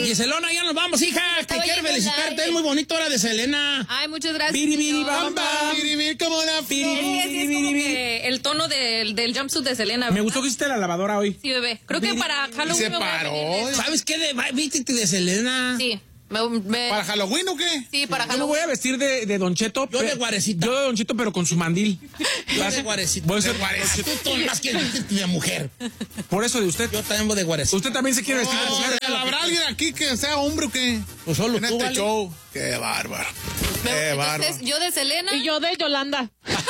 Giselona, ya nos vamos, hija. Te quiero felicitarte. Es muy bonito hora de Selena. Ay, muchas gracias. Biribiri, bamba. Biribiri, como la el tono del jumpsuit de Selena, ¿verdad? Me gustó que hiciste la lavadora hoy. Sí, bebé. Creo que para Halloween se paró. ¿Sabes qué? Vístete de Selena. Sí. ¿Para Halloween o qué? Sí, para Yo me Halloween. voy a vestir de Don Cheto. Yo de guarecita. Yo de Don Cheto, pero con su mandil. Yo de guarecita. Voy a ser Tú más que de mujer. Por eso de usted. Yo también voy de guarecita. ¿Usted también se quiere vestir de mujer? ¿Habrá alguien aquí que sea hombre o qué? Pues solo en tú, este vale. show. Qué bárbaro. Qué bárbaro. Entonces, yo de Selena. Y yo de Yolanda.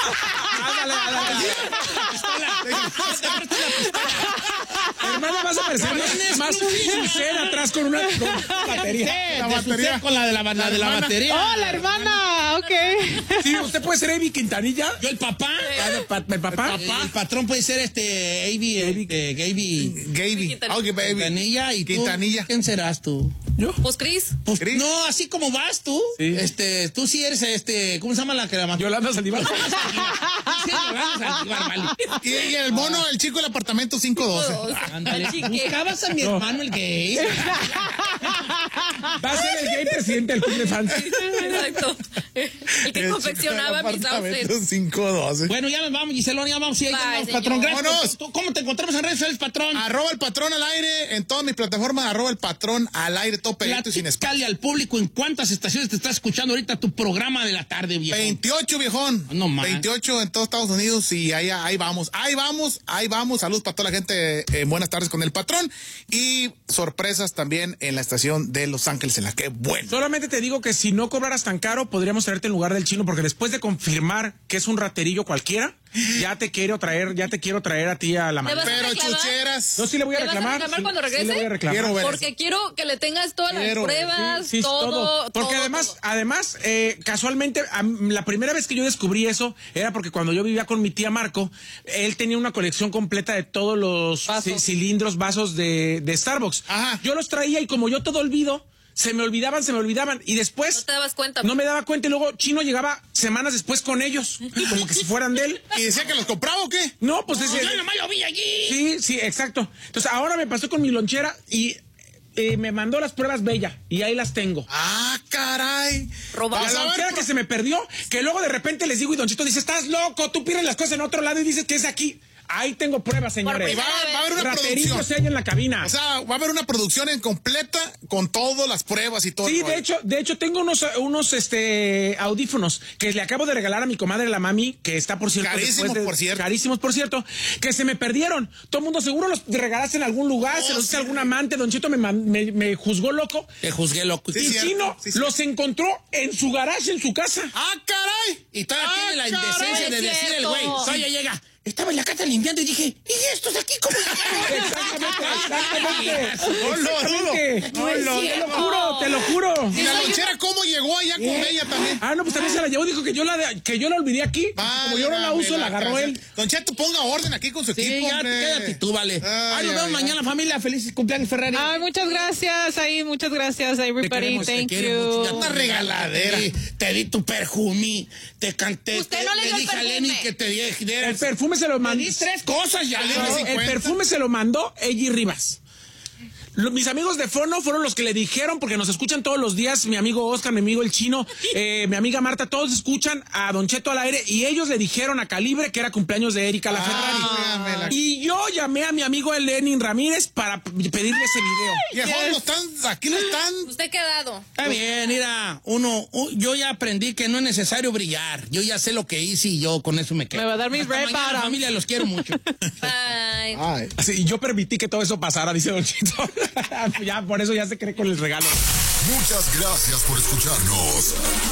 Hermana, vas a parecer más sincera atrás con una batería. La batería. Con la de la batería. ¡Oh, la hermana! Ok. Sí, usted puede ser Avi Quintanilla. Yo el papá. ¿El papá? El patrón puede ser Avi Gaby. Okay, baby. Quintanilla. ¿Y tú? Quintanilla. ¿Quién serás tú? ¿Yo? Pues Chris. Pues, Chris. no, así como vas tú. Sí. Tú sí eres ¿cómo se llama la que la mató? Yolanda Saldívar. Sí, Yolanda Saldívar, vale. Y el mono, el chico del apartamento 512. Ándale. Buscabas a mi hermano el gay. Va a ser el gay presidente del club de fans. Exacto. El que confeccionaba mis outfits. 512. Bueno, ya nos vamos, Giselón, ya vamos. Sí, ya Bye, vamos, patrón. señor. Gracias. Vámonos. ¿Cómo te encontramos en redes sociales, patrón? @ el patrón al aire en todas mis plataformas. @ el patrón al aire, todo pegadito y sin espacio. Platícale al público en cuántas estaciones te está escuchando ahorita tu programa de la tarde, viejo. 28, viejón. No más. 28 en todos Estados Unidos y ahí vamos. Saludos para toda la gente. Buenas tardes con el patrón. Y sorpresas también en la estación de Los Ángeles, en la que bueno. Solamente te digo que si no cobraras tan caro, podríamos traerte en lugar del chino, porque después de confirmar que es un raterillo cualquiera, ya te quiero traer a ti a la mano. ¿Vas a Pero reclamar? chucheras. No, sí le voy a ¿Te vas a reclamar. reclamar cuando regrese? Sí le voy a reclamar. Quiero ver. Porque quiero que le tengas todas las Quiero ver, pruebas, Sí, todo. Porque además, casualmente, la primera vez que yo descubrí eso era porque cuando yo vivía con mi tía Marco, él tenía una colección completa de todos los cilindros, vasos de Starbucks. Ajá. Yo los traía y como yo todo olvido, se me olvidaban y después... No te dabas cuenta. No me daba cuenta y luego Chino llegaba semanas después con ellos, como que si fueran de él. ¿Y decía que los compraba o qué? No, pues ese... Yo nomás lo vi allí. Sí, exacto. Entonces ahora me pasó con mi lonchera y me mandó las pruebas Bella y ahí las tengo. Ah, caray. Robado. La Vas a ver, lonchera que se me perdió, que luego de repente les digo y Don Chito dice, estás loco, tú pierdes las cosas en otro lado y dices que es aquí. Ahí tengo pruebas, señores. Y va a haber una Rateritos producción. hay en la cabina. O sea, va a haber una producción en completa con todas las pruebas y todo. Sí, el rollo. de hecho tengo unos audífonos que le acabo de regalar a mi comadre la mami, que está por cierto carísimos por cierto, que se me perdieron. Todo el mundo seguro los regalaste en algún lugar, se los hice a algún amante, Don Chito me juzgó loco. Te juzgué loco. Sí, Y cierto, Chino sí, los encontró en su garage, en su casa. ¡Ah, caray! Y todavía tiene la indecencia de es decir el cierto. güey. Oye, llega. Estaba en la casa limpiando y dije, ¿y estos aquí cómo? Te lo juro. ¿Y la lonchera cómo llegó allá con ella también? Ah, no, pues también se la llevó, dijo que yo la olvidé aquí. Como yo no la uso, la agarró él. Don Cheto, ponga orden aquí con su Sí, equipo, ya, hombre. quédate tú, vale. Ay, Nos vemos ay, mañana, familia. Felices cumpleaños, Ferrari. Ay, muchas gracias. Muchas gracias, everybody. Thank Ya you. una regaladera. Te di tu perfume. Te canté. Usted no le dio el dije a perfume. Lenny que te diera. El perfume se lo Te mandó. di 3 cosas ya, Lenny. No, el perfume se lo mandó Eji Rivas. Mis amigos de Fono fueron los que le dijeron, porque nos escuchan todos los días, mi amigo Oscar, mi amigo el Chino, mi amiga Marta, todos escuchan a Don Cheto al aire, y ellos le dijeron a Calibre que era cumpleaños de Erika la Ferrari. Y yo llamé a mi amigo Lenin Ramírez para pedirle ese video. Viejón, aquí no están. Usted quedado. Está bien, mira, yo ya aprendí que no es necesario brillar. Yo ya sé lo que hice y yo con eso me quedo. Me va a dar mis Hasta red mañana, bottoms. familia, los quiero mucho. Bye. Ay. Así, y yo permití que todo eso pasara, dice Don Chito. Ya, por eso ya se cree con el regalo. Muchas gracias por escucharnos.